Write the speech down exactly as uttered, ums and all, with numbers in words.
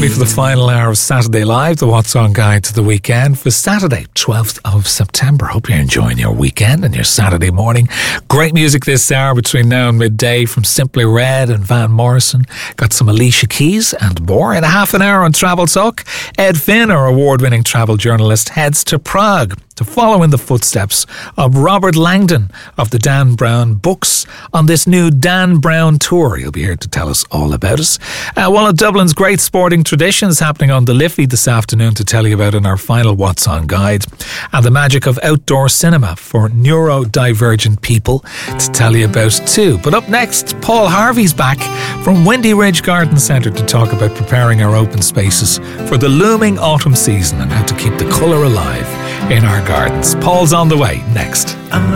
me for the final hour of Saturday Live, the What's On Guide to the weekend for Saturday, twelfth of September. Hope you're enjoying your weekend and your Saturday morning. Great music this hour between now and midday from Simply Red and Van Morrison. Got some Alicia Keys and more. In a half an hour on Travel Talk, Ed Finn, our award-winning travel journalist, heads to Prague to follow in the footsteps of Robert Langdon of the Dan Brown Books on this new Dan Brown tour. He'll be here to tell us all about it. Uh, one of Dublin's great sporting traditions happening on the Liffey this afternoon to tell you about in our final What's On Guide. And the magic of outdoor cinema for neurodivergent people to tell you about too. But up next, Paul Harvey's back from Windy Ridge Garden Centre to talk about preparing our open spaces for the looming autumn season and how to keep the colour alive in our gardens. Paul's on the way next.